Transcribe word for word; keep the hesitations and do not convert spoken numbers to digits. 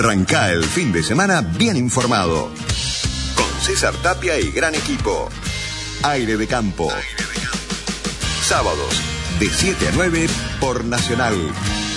Arrancá el fin de semana bien informado. Con César Tapia y gran equipo. Aire de Campo. Sábados de siete a nueve por Nacional.